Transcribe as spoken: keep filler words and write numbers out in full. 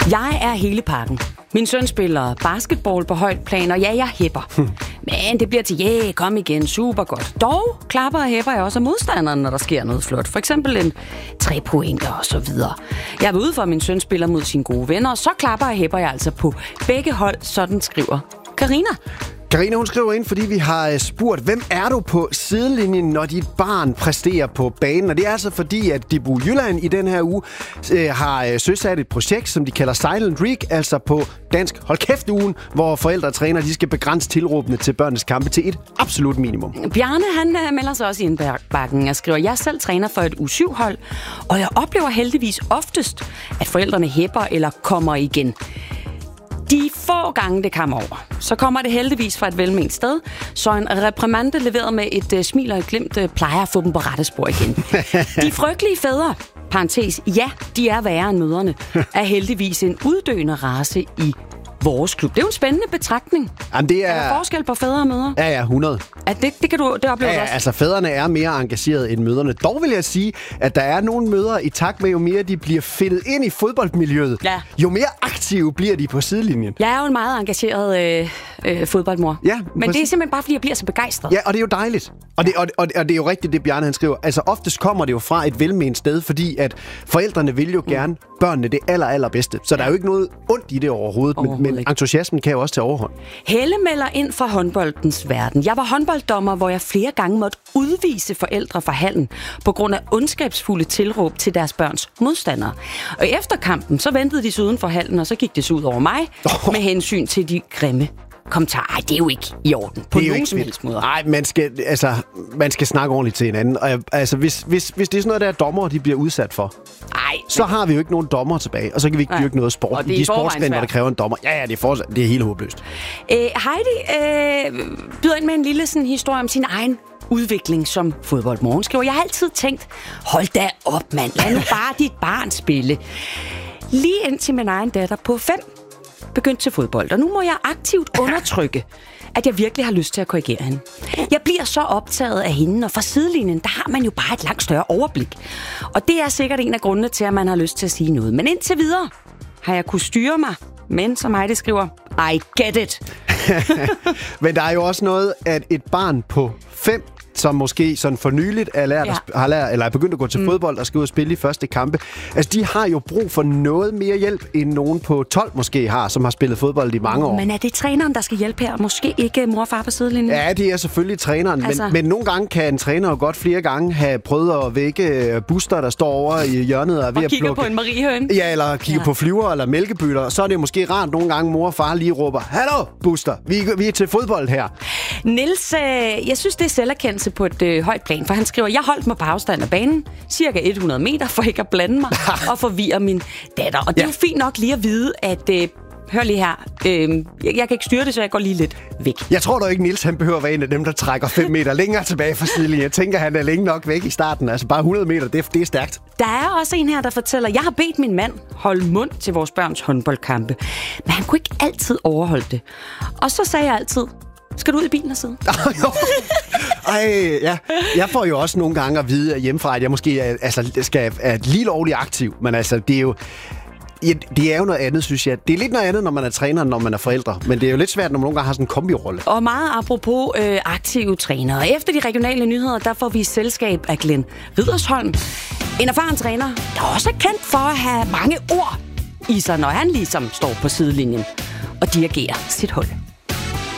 Jeg er hele pakken. Min søn spiller basketball på højt plan, og ja, jeg hæpper. Hmm. Men det bliver til, ja, yeah, kom igen, super godt. Dog klapper og hæpper jeg også af modstanderen, når der sker noget flot. For eksempel en tre pointer og så videre. Jeg er ude for, at min søn spiller mod sine gode venner, og så klapper og hæpper jeg altså på begge hold, sådan skriver Karina. Karina, hun skriver ind, fordi vi har spurgt, hvem er du på sidelinjen, når dit barn præsterer på banen? Og det er altså fordi, at Dibu Jylland i den her uge øh, har øh, søsat et projekt, som de kalder Silent Week, altså på dansk hold kæft-ugen, hvor forældre og træner, de skal begrænse tilråbene til børnenes kampe til et absolut minimum. Bjarne, han øh, melder sig også i indbakken og skriver, jeg selv træner for et U syv hold, og jeg oplever heldigvis oftest, at forældrene hæpper eller kommer igen. De få gange, det kommer over, så kommer det heldigvis fra et velment sted, så en reprimande leveret med et uh, smil og et glimt uh, plejer at få dem på rette spor igen. De frygtelige fædre, parentes, ja, de er værre end mødrene, er heldigvis en uddøende race i vores klub. Det er jo en spændende betragtning. Jamen, det er... er der forskel på fædre og mødre? Ja, ja, hundrede. At det, det kan du det oplever ja, ja, også. altså fædrene er mere engageret end mødrene. Dog vil jeg sige, at der er nogle mødre i takt med, jo mere de bliver fedtet ind i fodboldmiljøet, ja. jo mere aktive bliver de på sidelinjen. Jeg er jo en meget engageret øh, øh, fodboldmor. Ja, men præcis. det er simpelthen bare, fordi jeg bliver så begejstret. Ja, og det er jo dejligt. Og det, og, og, og det er jo rigtigt, det Bjarne han skriver. Altså oftest kommer det jo fra et velment sted, fordi at forældrene vil jo gerne mm. børnene det aller, allerbedste. Så der er jo ikke noget ondt i det overhovedet, overhovedet men, men entusiasmen kan jo også tage overhånd. Helle melder ind fra håndboldens verden. Jeg var håndbolddommer, hvor jeg flere gange måtte udvise forældre fra hallen på grund af ondskabsfulde tilråb til deres børns modstandere. Og efter kampen, så ventede de sig uden for hallen, og så gik det så ud over mig oh. med hensyn til de grimme kommentarer. Ej, det er jo ikke i orden på nogen som helst måde. Nej, man skal, altså, man skal snakke ordentligt til hinanden. Og, altså, hvis, hvis, hvis det er sådan noget, der er dommer, de bliver udsat for, Ej, så men... har vi jo ikke nogen dommer tilbage, og så kan vi ikke Nej. dyrke noget sport. De sportsgrene, hvor der kræver en dommer. Ja, ja, det er, for, det er helt håbløst. Øh, Heidi øh, byder ind med en lille sådan, historie om sin egen udvikling som fodboldmor. Skriver, jeg har altid tænkt, hold da op, mand. Lad nu bare dit barn spille. Lige indtil min egen datter på fem begyndte til fodbold, og nu må jeg aktivt undertrykke, at jeg virkelig har lyst til at korrigere hende. Jeg bliver så optaget af hende, og fra sidelinjen, der har man jo bare et langt større overblik. Og det er sikkert en af grundene til, at man har lyst til at sige noget. Men indtil videre har jeg kunnet styre mig, men som Heidi skriver, I get it. Men der er jo også noget, at et barn på fem, som måske sådan for nyligt er, lært ja. at, har lært, eller er begyndt at gå til mm. fodbold og skal ud og spille i første kampe. Altså, de har jo brug for noget mere hjælp, end nogen på tolv måske har, som har spillet fodbold i mange år. Men er det træneren, der skal hjælpe her? Måske ikke mor og far på sidelinjen? Ja, det er selvfølgelig træneren. Altså... Men, men nogle gange kan en træner jo godt flere gange have prøvet at vække Buster, der står over i hjørnet og er ved og at kigger plukke... på en mariehøn. Ja, eller kigger ja. på flyver eller mælkebytter. Så er det måske rart nogle gange, mor og far lige råber, hallo, Buster, vi, vi er til fodbold her. Niels, øh, jeg synes, det er selverkendelse på et øh, højt plan, for han skriver, jeg holdt mig på afstand af banen, cirka hundrede meter, for ikke at blande mig og forvirre min datter. Og det er ja. jo fint nok lige at vide, at... Øh, hør lige her. Øh, jeg, jeg kan ikke styre det, så jeg går lige lidt væk. Jeg tror da ikke, Niels han behøver at være en af dem, der trækker fem meter længere tilbage fra sidelinjen. Jeg tænker, han er længe nok væk i starten. Altså bare hundrede meter, det, det er stærkt. Der er også en her, der fortæller, jeg har bedt min mand holde mund til vores børns håndboldkampe. Men han kunne ikke altid overholde det. Og så sagde jeg altid, skal du ud i bilen og sidde? Ej, ja. Jeg får jo også nogle gange at vide hjemmefra, at jeg måske er, altså, skal er lige lovligt aktiv. Men altså, det er jo... Ja, det er jo noget andet, synes jeg. Det er lidt noget andet, når man er træner, når man er forældre. Men det er jo lidt svært, når man nogle gange har sådan en kombirolle. Og meget apropos øh, aktive trænere. Efter de regionale nyheder, der får vi selskab af Glenn Riddersholm. En erfaren træner, der også er kendt for at have mange ord i sig, når han ligesom står på sidelinjen og dirigerer sit hold.